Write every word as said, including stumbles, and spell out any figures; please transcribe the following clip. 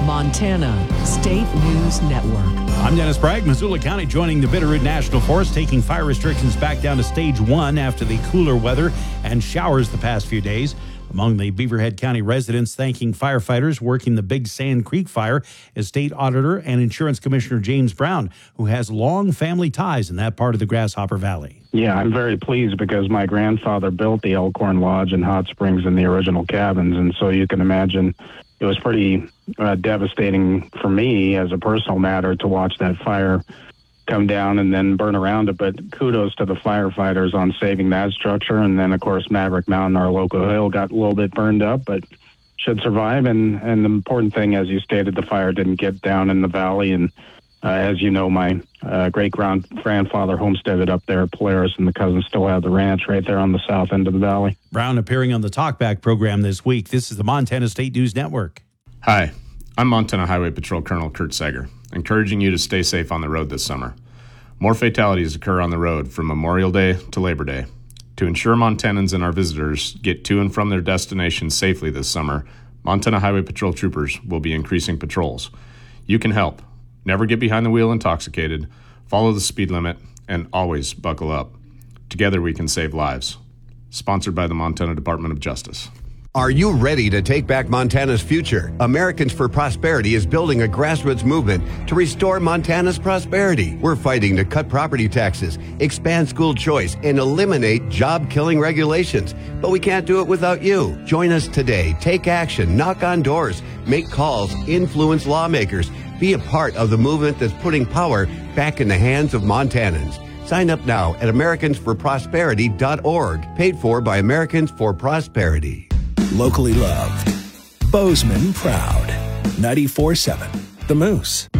Montana State News Network. I'm Dennis Bragg. Missoula County joining the Bitterroot National Forest, taking fire restrictions back down to stage one after the cooler weather and showers the past few days. Among the Beaverhead County residents thanking firefighters working the Big Sand Creek fire is State Auditor and Insurance Commissioner James Brown, who has long family ties in that part of the Grasshopper Valley. Yeah, I'm very pleased because my grandfather built the Elkhorn Lodge and Hot Springs in the original cabins, and so you can imagine it was pretty uh, devastating for me as a personal matter to watch that fire come down and then burn around it. But kudos to the firefighters on saving that structure. And then, of course, Maverick Mountain, our local hill, got a little bit burned up, but should survive. And, and the important thing, as you stated, the fire didn't get down in the valley. And uh, as you know, my uh, great-grandfather homesteaded up there at Polaris, and the cousins still have the ranch right there on the south end of the valley. Brown appearing on the Talkback program this week. This is the Montana State News Network. Hi, I'm Montana Highway Patrol Colonel Kurt Sager, encouraging you to stay safe on the road this summer. More fatalities occur on the road from Memorial Day to Labor Day. To ensure Montanans and our visitors get to and from their destinations safely this summer, Montana Highway Patrol troopers will be increasing patrols. You can help. Never get behind the wheel intoxicated, follow the speed limit, and always buckle up. Together we can save lives. Sponsored by the Montana Department of Justice. Are you ready to take back Montana's future? Americans for Prosperity is building a grassroots movement to restore Montana's prosperity. We're fighting to cut property taxes, expand school choice, and eliminate job-killing regulations. But we can't do it without you. Join us today. Take action. Knock on doors. Make calls. Influence lawmakers. Be a part of the movement that's putting power back in the hands of Montanans. Sign up now at Americans for Prosperity dot org. Paid for by Americans for Prosperity. Locally loved. Bozeman proud. ninety-four point seven The Moose.